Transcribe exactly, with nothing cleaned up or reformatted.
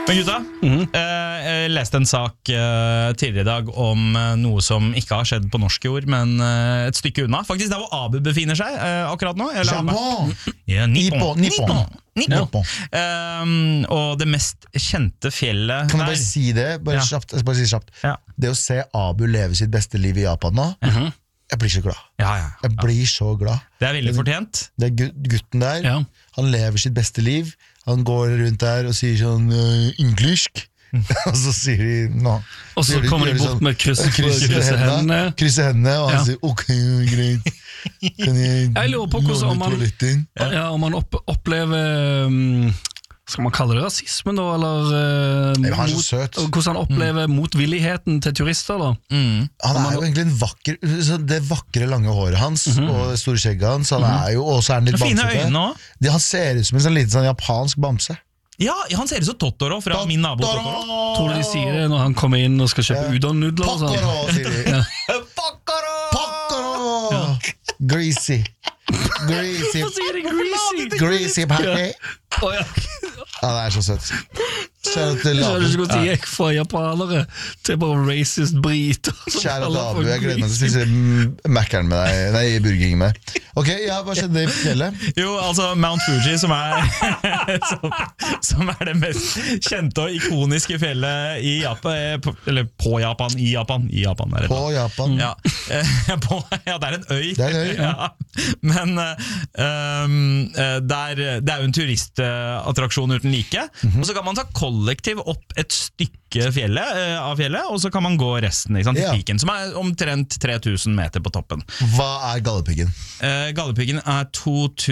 Men gutta, mm-hmm. eh, jeg leste en sak eh, tidligere i dag om eh, noe som ikke har skjedd på norsk jord, men eh, et stykke unna. Faktisk der hvor Abu befinner seg eh, akkurat nå. Japan! Ja, Nippon. Nippon. Nippon. Nippon. Um, og det mest kjente fjellet Kan du der. bare si det? Bare Ja. kjapt, jeg skal bare si kjapt. Ja. Det å se Abu leve sitt beste liv i Japan nå, Mhm. jeg blir så glad. Ja, ja. Jeg blir så glad. Det er veldig fortjent. Det er gut- gutten der, Ja. han lever sitt beste liv. Han går rundt der og sier sånn uh, engelsk. Og så sier de no. Og så gjør de- kommer de gjør bort med krysse- krysser krysse hendene. Krysser hendene, og han Ja. sier ok, greit. Kan jeg, Jeg lurer på hvordan- låne om han- toaletten? Ja, om man opp, opplever um, skal man kalle det rasisme da, eller uh, Nei, han er så mot- søt. og hvordan han opplever motvilligheten til turister da. Mm. Han er jo egentlig en vakker så Det vakre lange håret hans og det store skjegget hans. Han er jo, og så er han litt Fine bamsete. øyne også. Det- Han ser ut som en sånn liten sånn japansk bamse. Ja, han ser ut som Totoro fra min nabo Totoro. Tror du de sier det når han kommer inn og skal kjøpe udon-nudler og sånn? Pokkoro, sier de. Pokkoro! Pokkoro! Greasy. Greasy. Hvorfor sier de greasy? Greasy pakke. Å ja. Ja, det er så søtt. Kjære til Jeg hadde ikke Abu. gått til gikk fra japanere til bare racist briter. som Kjære til kaller Abu, folk jeg gleder meg til å greasy. spise mm, Mac-eren med deg. Nei, Burger King med. Ok, ja, hva skjedde i fjellet? Jo, altså Mount Fuji, som er, som, som er det mest kjente og ikoniske fjellet i Japan, eh, på, eller på Japan, i Japan, i Japan er det. På Japan. Ja, eh, på, ja, det er en øy. Det er en øy, ja. Men eh, um, eh, der, det er jo en turistattraksjon uten like, Mhm. og så kan man ta kollektiv opp et stykke fjellet, eh, av fjellet, og så kan man gå resten, ikke sant, til Ja. piken, som er omtrent tre tusen meter på toppen. Hva er Galdhøpiggen? Eh, Galdhøpiggen er to